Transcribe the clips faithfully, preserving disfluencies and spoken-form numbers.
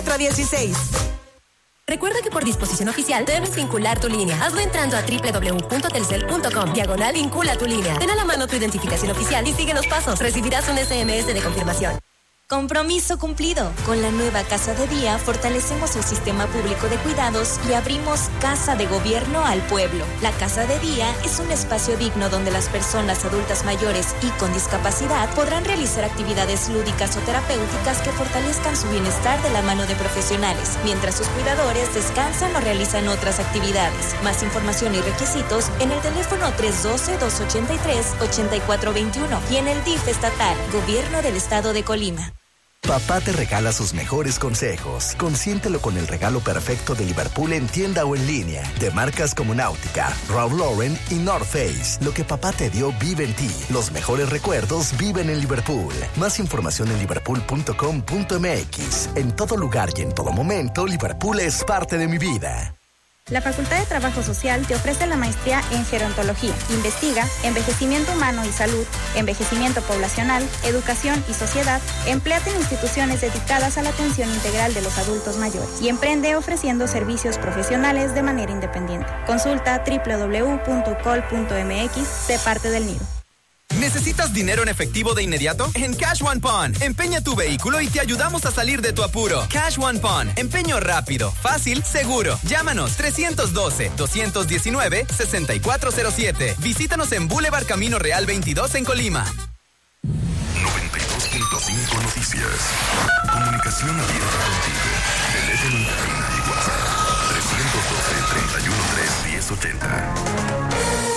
cuatro dieciséis. Recuerda que por disposición oficial debes vincular tu línea. Hazlo entrando a doble u doble u doble u punto telcel punto com. Diagonal vincula tu línea. Ten a la mano tu identificación oficial y sigue los pasos. Recibirás un ese eme ese de confirmación. Compromiso cumplido. Con la nueva Casa de Día fortalecemos el sistema público de cuidados y abrimos Casa de Gobierno al pueblo. La Casa de Día es un espacio digno donde las personas adultas mayores y con discapacidad podrán realizar actividades lúdicas o terapéuticas que fortalezcan su bienestar de la mano de profesionales, mientras sus cuidadores descansan o realizan otras actividades. Más información y requisitos en el teléfono tres uno dos, dos ocho tres, ocho cuatro dos uno y en el D I F estatal, Gobierno del Estado de Colima. Papá te regala sus mejores consejos. Consiéntelo con el regalo perfecto de Liverpool en tienda o en línea. De marcas como Náutica, Ralph Lauren y North Face. Lo que papá te dio vive en ti. Los mejores recuerdos viven en Liverpool. Más información en liverpool punto com punto eme equis. En todo lugar y en todo momento, Liverpool es parte de mi vida. La Facultad de Trabajo Social te ofrece la maestría en gerontología. Investiga envejecimiento humano y salud, envejecimiento poblacional, educación y sociedad. Empléate en instituciones dedicadas a la atención integral de los adultos mayores y emprende ofreciendo servicios profesionales de manera independiente. Consulta doble u doble u doble u punto col punto eme equis. Sé parte del nido. ¿Necesitas dinero en efectivo de inmediato? En Cash One Pawn, empeña tu vehículo y te ayudamos a salir de tu apuro. Cash One Pawn, empeño rápido, fácil, seguro. Llámanos tres uno dos, dos uno nueve, seis cuatro cero siete. Visítanos en Boulevard Camino Real veintidós en Colima. noventa y dos punto cinco Noticias. Comunicación abierta contigo. Teléfono en cabina y WhatsApp. tres uno dos, tres uno tres, uno cero ocho cero.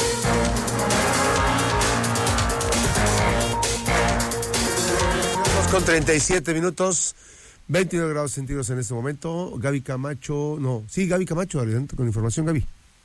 Con treinta y siete minutos, veintinueve grados centígrados en este momento. Gaby Camacho, no, sí, Gaby Camacho, adelante con información, Gaby.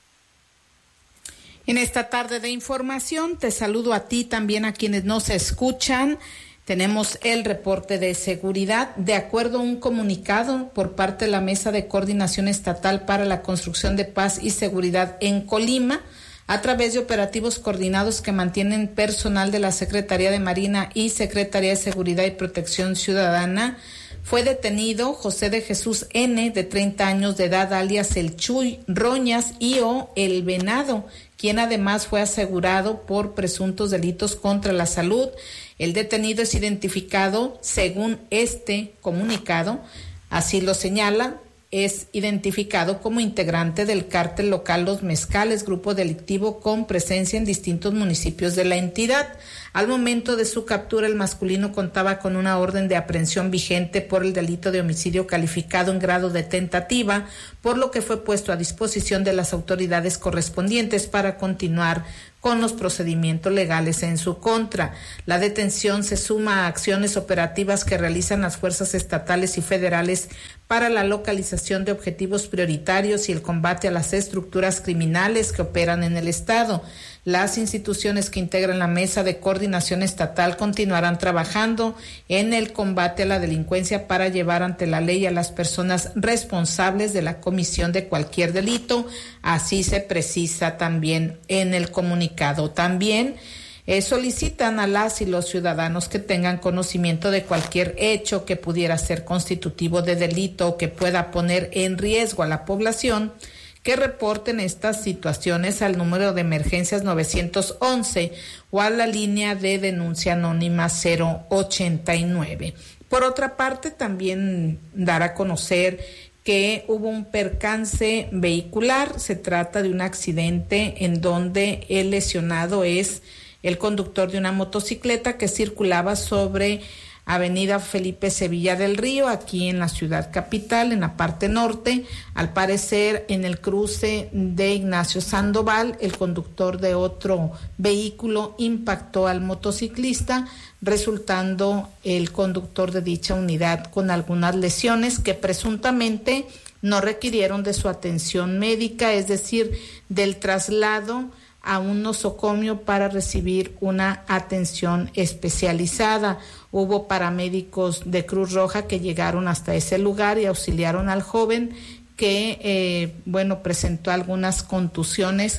En esta tarde de información, te saludo a ti, también a quienes nos escuchan. Tenemos el reporte de seguridad. De acuerdo a un comunicado por parte de la Mesa de Coordinación Estatal para la Construcción de Paz y Seguridad en Colima, a través de operativos coordinados que mantienen personal de la Secretaría de Marina y Secretaría de Seguridad y Protección Ciudadana, fue detenido José de Jesús N., de treinta años de edad, alias El Chuy Roñas y o El Venado, quien además fue asegurado por presuntos delitos contra la salud. El detenido es identificado, según este comunicado, así lo señala, es identificado como integrante del cártel local Los Mezcales, grupo delictivo con presencia en distintos municipios de la entidad. Al momento de su captura, el masculino contaba con una orden de aprehensión vigente por el delito de homicidio calificado en grado de tentativa, por lo que fue puesto a disposición de las autoridades correspondientes para continuar con los procedimientos legales en su contra. La detención se suma a acciones operativas que realizan las fuerzas estatales y federales para la localización de objetivos prioritarios y el combate a las estructuras criminales que operan en el Estado. Las instituciones que integran la Mesa de Coordinación Estatal continuarán trabajando en el combate a la delincuencia para llevar ante la ley a las personas responsables de la comisión de cualquier delito. Así se precisa también en el comunicado. También eh, solicitan a las y los ciudadanos que tengan conocimiento de cualquier hecho que pudiera ser constitutivo de delito o que pueda poner en riesgo a la población, que reporten estas situaciones al número de emergencias novecientos once o a la línea de denuncia anónima cero ochenta y nueve. Por otra parte, también dar a conocer que hubo un percance vehicular. Se trata de un accidente en donde el lesionado es el conductor de una motocicleta que circulaba sobre Avenida Felipe Sevilla del Río, aquí en la ciudad capital, en la parte norte. Al parecer, en el cruce de Ignacio Sandoval, el conductor de otro vehículo impactó al motociclista, resultando el conductor de dicha unidad con algunas lesiones que presuntamente no requirieron de su atención médica, es decir, del traslado a un nosocomio para recibir una atención especializada. Hubo paramédicos de Cruz Roja que llegaron hasta ese lugar y auxiliaron al joven que, eh, bueno, presentó algunas contusiones,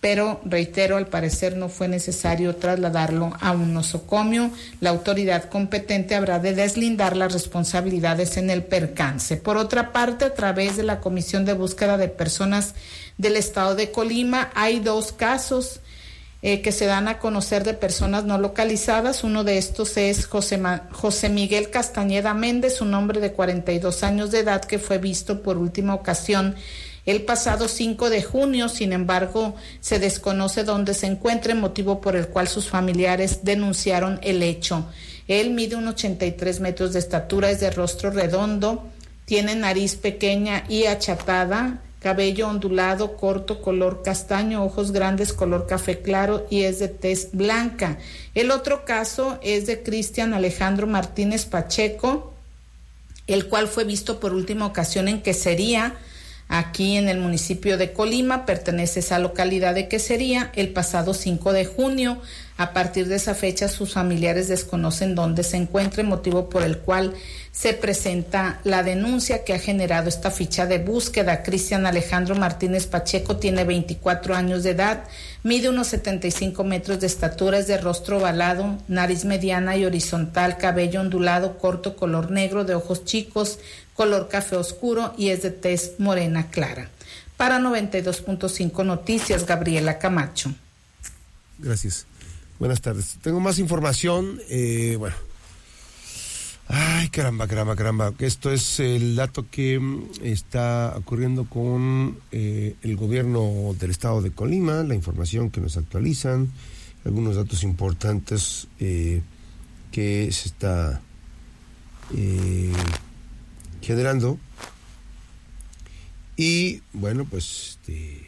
pero reitero, al parecer no fue necesario trasladarlo a un nosocomio. La autoridad competente habrá de deslindar las responsabilidades en el percance. Por otra parte, a través de la Comisión de Búsqueda de Personas del Estado de Colima, hay dos casos eh, que se dan a conocer de personas no localizadas. Uno de estos es José, Ma- José Miguel Castañeda Méndez, un hombre de cuarenta y dos años de edad que fue visto por última ocasión el pasado cinco de junio. Sin embargo, se desconoce dónde se encuentra, motivo por el cual sus familiares denunciaron el hecho. Él mide unos ochenta y tres metros de estatura, es de rostro redondo, tiene nariz pequeña y achatada, cabello ondulado, corto, color castaño, ojos grandes, color café claro y es de tez blanca. El otro caso es de Cristian Alejandro Martínez Pacheco, el cual fue visto por última ocasión en Quesería, aquí en el municipio de Colima. Pertenece a esa localidad de Quesería el pasado cinco de junio. A partir de esa fecha, sus familiares desconocen dónde se encuentra, motivo por el cual se presenta la denuncia que ha generado esta ficha de búsqueda. Cristian Alejandro Martínez Pacheco tiene veinticuatro años de edad, mide unos setenta y cinco metros de estatura, es de rostro ovalado, nariz mediana y horizontal, cabello ondulado, corto, color negro, de ojos chicos, color café oscuro y es de tez morena clara. Para noventa y dos punto cinco Noticias, Gabriela Camacho. Gracias. Buenas tardes. Tengo más información. Eh, bueno. Ay, caramba, caramba, caramba. Esto es el dato que está ocurriendo con eh, el gobierno del estado de Colima, la información que nos actualizan, algunos datos importantes eh, que se está eh, generando. Y bueno, pues este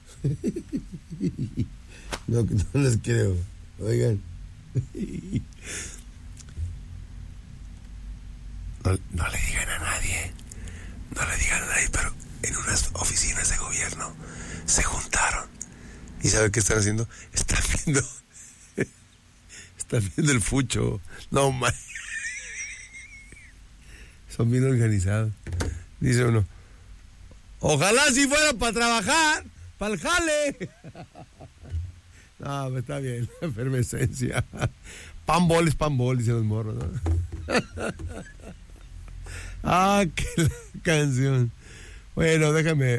no, no les creo. Oigan. No, no le digan a nadie, no le digan a nadie, pero en unas oficinas de gobierno se juntaron. ¿Y sabe qué están haciendo? Están viendo, están viendo el fucho. No, man. Son bien organizados. Dice uno, ojalá si fuera para trabajar, para el jale. No, pues está bien, la efervescencia. Pan bol es pan bol, dicen los morros, ¿no? Ah, qué la canción. Bueno, déjame.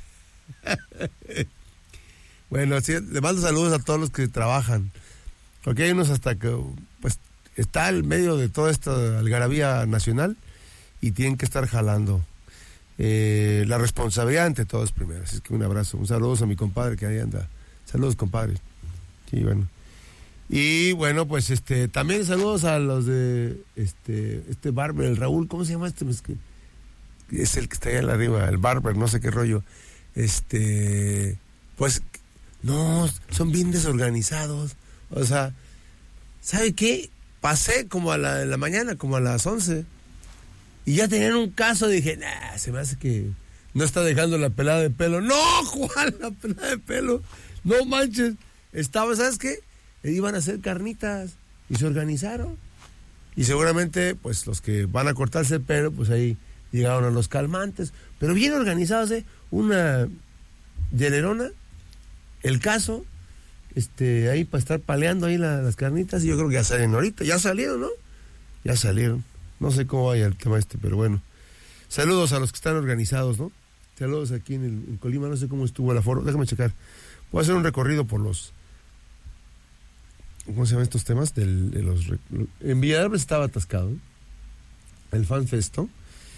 Bueno, sí, le mando saludos a todos los que trabajan. Porque hay unos hasta que, pues, está en medio de toda esta algarabía nacional y tienen que estar jalando. Eh, la responsabilidad ante todos primero. Así es que un abrazo, un saludo a mi compadre que ahí anda. Saludos, compadre. Sí, bueno. Y bueno, pues este, también saludos a los de este, este Barber, el Raúl, ¿cómo se llama este? Es, que, es el que está allá arriba, el Barber, no sé qué rollo. Este, pues, no, son bien desorganizados. O sea, ¿sabe qué? Pasé como a la, en la mañana, como a las once, y ya tenían un caso, dije, nah, se me hace que no está dejando la pelada de pelo. No, Juan, la pelada de pelo, no manches. Estaba, ¿sabes qué? Iban a hacer carnitas y se organizaron. Y seguramente, pues, los que van a cortarse el pelo, pues ahí llegaron a los calmantes. Pero bien organizados, ¿eh? Una hielerona, el caso, este, ahí para estar paleando ahí la, las carnitas. Y yo creo que ya salen ahorita. Ya salieron, ¿no? Ya salieron. No sé cómo vaya el tema este, pero bueno. Saludos a los que están organizados, ¿no? Saludos aquí en, el, en Colima. No sé cómo estuvo el aforo. Déjame checar. Voy a hacer un recorrido por los... ¿Cómo se llaman estos temas? Del, de los, en Villalba estaba atascado el Fan Festo.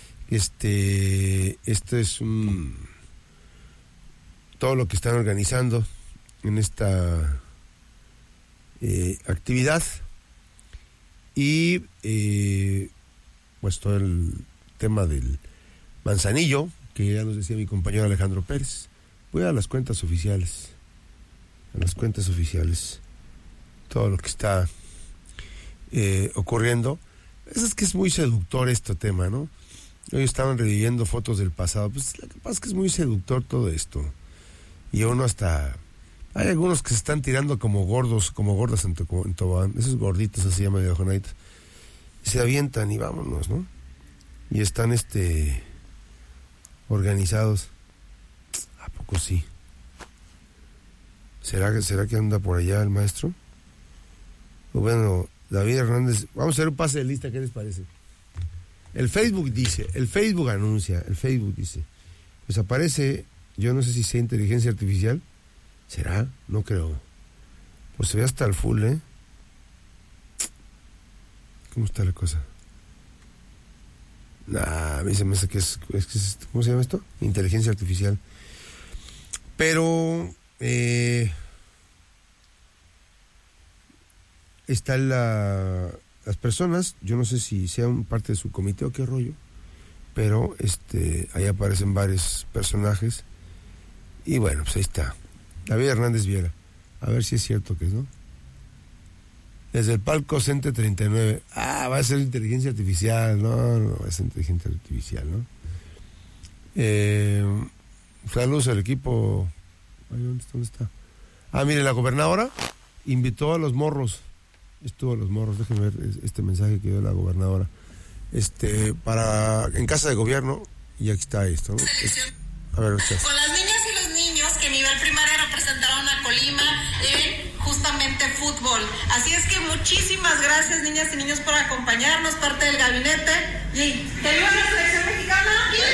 Este, este es un todo lo que están organizando en esta eh, actividad y eh, pues todo el tema del Manzanillo, que ya nos decía mi compañero Alejandro Pérez. Voy a las cuentas oficiales, a las cuentas oficiales. Todo lo que está eh, ocurriendo. Es que es muy seductor este tema, ¿no? Hoy estaban reviviendo fotos del pasado. Pues lo que pasa es que es muy seductor todo esto. Y uno hasta... Hay algunos que se están tirando como gordos, como gordas en, to, en tobogán. Esos gorditos así llaman de bajonaditas. Se avientan y vámonos, ¿no? Y están este organizados. ¿A poco sí? ¿Será que, será que anda por allá el maestro? O bueno, David Hernández, vamos a hacer un pase de lista, ¿qué les parece? El Facebook dice, el Facebook anuncia, el Facebook dice, pues aparece, yo no sé si sea inteligencia artificial, ¿será? No creo. Pues se ve hasta el full, ¿eh? ¿Cómo está la cosa? Nah, a mí se me hace que es, es, que es, ¿cómo se llama esto? Inteligencia artificial. Pero, eh, están la, las personas, yo no sé si sean parte de su comité o qué rollo, pero este, ahí aparecen varios personajes. Y bueno, pues ahí está. David Hernández Viera. A ver si es cierto que es, ¿no? Desde el palco Cente treinta y nueve. Ah, va a ser inteligencia artificial. No, no, va a ser inteligencia artificial, ¿no? Eh, saludos al equipo. Ay, ¿dónde está? ¿Dónde está? Ah, mire, la gobernadora invitó a los morros. Estuvo a los morros. Déjenme ver este mensaje que dio la gobernadora. Este, para, en casa de gobierno, y aquí está esto, ¿no? Es, a ver, ustedes. Con las niñas y los niños que a nivel primaria representaron a Colima en justamente fútbol. Así es que muchísimas gracias, niñas y niños, por acompañarnos, parte del gabinete. Y ¿que viva la selección mexicana?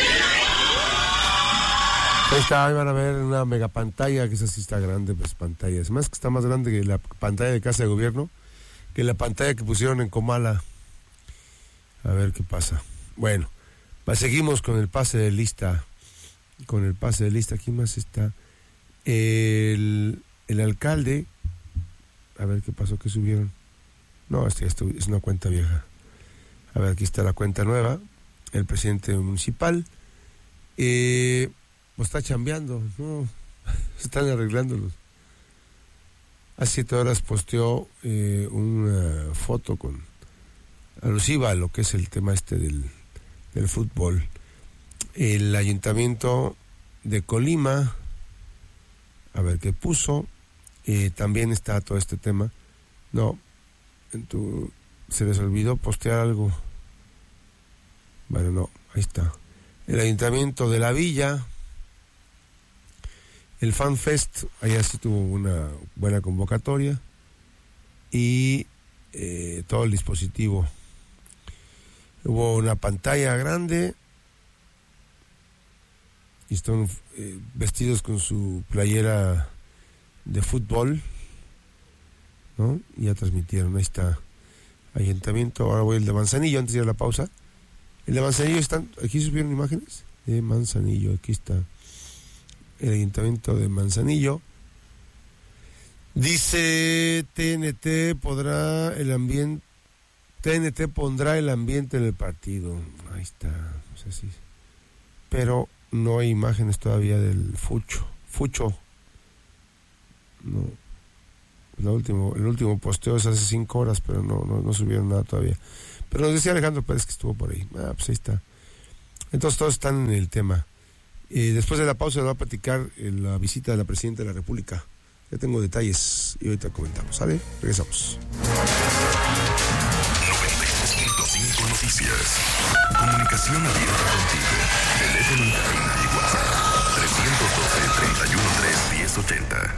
Ahí está, ahí van a ver una mega pantalla, que esa sí está grande, pues pantalla. Es más que está más grande que la pantalla de casa de gobierno, que la pantalla que pusieron en Comala. A ver qué pasa. Bueno, pues seguimos con el pase de lista. Con el pase de lista, ¿quién más está? El, el alcalde. A ver qué pasó, qué subieron. No, este, esto es una cuenta vieja. A ver, aquí está la cuenta nueva. El presidente municipal. Eh, pues está chambeando, ¿no? Se están arreglándolos. Hace siete horas posteó eh, una foto con alusiva a lo que es el tema este del, del fútbol. El ayuntamiento de Colima, a ver qué puso, eh, también está todo este tema. No, en tu, se les olvidó postear algo. Bueno, no, ahí está. El ayuntamiento de la Villa, el Fan Fest, allá sí tuvo una buena convocatoria y eh, todo el dispositivo. Hubo una pantalla grande y están eh, vestidos con su playera de fútbol, ¿no? Y ya transmitieron, ahí está. Ayuntamiento, ahora voy al de Manzanillo, antes de ir a la pausa. El de Manzanillo están, aquí subieron imágenes de Manzanillo, aquí está. El ayuntamiento de Manzanillo. Dice T N T podrá el ambiente, T N T pondrá el ambiente en el partido. Ahí está, no sé si. Pero no hay imágenes todavía del Fucho. Fucho. No. La último, el último posteo es hace cinco horas, pero no, no, no subieron nada todavía. Pero nos decía Alejandro Pérez que estuvo por ahí. Ah, pues ahí está. Entonces todos están en el tema. Eh, después de la pausa les voy a platicar eh, la visita de la Presidenta de la República. Ya tengo detalles y ahorita comentamos, ¿sale? Regresamos. noventa y dos punto cinco Noticias. Comunicación abierta contigo. Teléfono en cabina y WhatsApp. trescientos doce, treinta y uno, tres, diez ochenta.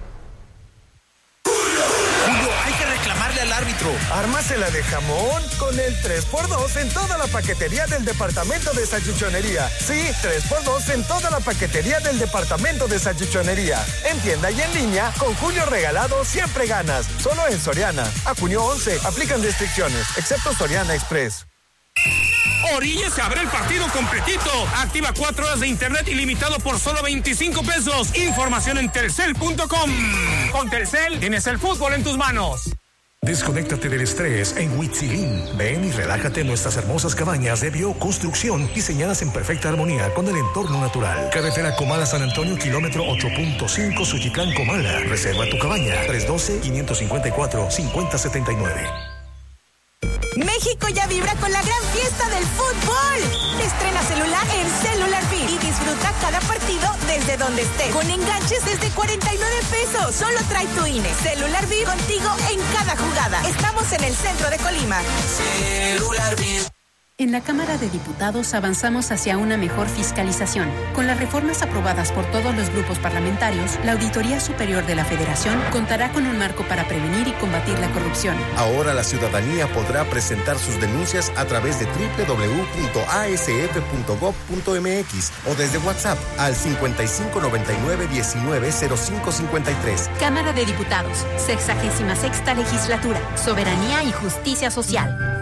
Al árbitro. Ármasela de jamón con el tres por dos en toda la paquetería del departamento de salchichonería. Sí, tres por dos en toda la paquetería del departamento de salchichonería. En tienda y en línea, con Julio regalado siempre ganas. Solo en Soriana. A junio once, aplican restricciones, excepto Soriana Express. Orilla se abre el partido completito. Activa cuatro horas de internet ilimitado por solo veinticinco pesos. Información en telcel punto com. Con Telcel tienes el fútbol en tus manos. Desconéctate del estrés en Huitzilín. Ven y relájate en nuestras hermosas cabañas de bioconstrucción diseñadas en perfecta armonía con el entorno natural. Carretera Comala San Antonio, kilómetro ocho punto cinco, Suchitlán, Comala. Reserva tu cabaña, tres uno dos, cinco cinco cuatro, cinco cero siete nueve. México ya vibra con la gran fiesta del fútbol. Estrena celular en Cellular Fit y disfruta cada partido desde donde estés. Con enganches desde cuarenta y nueve pesos. Solo trae tu I N E. Cellular Fit contigo en cada jugada. Estamos en el centro de Colima. Cellular Fit. En la Cámara de Diputados avanzamos hacia una mejor fiscalización. Con las reformas aprobadas por todos los grupos parlamentarios, la Auditoría Superior de la Federación contará con un marco para prevenir y combatir la corrupción. Ahora la ciudadanía podrá presentar sus denuncias a través de doble u doble u doble u punto a s f punto gob punto m x o desde WhatsApp al cincuenta y cinco noventa y nueve diecinueve cero cinco cincuenta y tres. Cámara de Diputados, sexagésima sexta legislatura, soberanía y justicia social.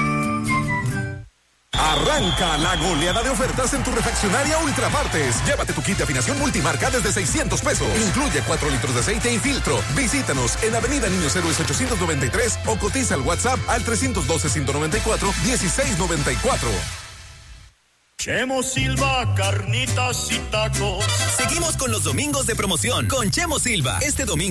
Arranca la goleada de ofertas en tu refaccionaria Ultrapartes. Llévate tu kit de afinación multimarca desde seiscientos pesos. Incluye cuatro litros de aceite y filtro. Visítanos en Avenida Niños Héroes ochocientos noventa y tres o cotiza al WhatsApp al trescientos doce, ciento noventa y cuatro, dieciséis noventa y cuatro. Chemo Silva, carnitas y tacos. Seguimos con los domingos de promoción con Chemo Silva. Este domingo